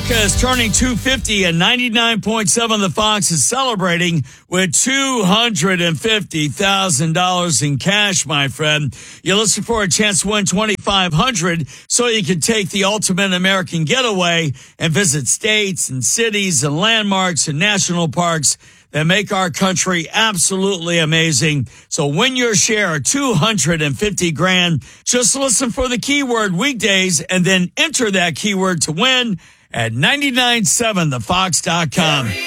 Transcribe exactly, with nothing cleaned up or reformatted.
America is turning two fifty, and ninety-nine point seven The Fox is celebrating with two hundred fifty thousand dollars in cash, my friend. You listen for a chance to win twenty-five hundred dollars so you can take the ultimate American getaway and visit states and cities and landmarks and national parks that make our country absolutely amazing. So win your share of two hundred fifty grand. Just listen for the keyword weekdays and then enter that keyword to win at nine nine seven the fox dot com.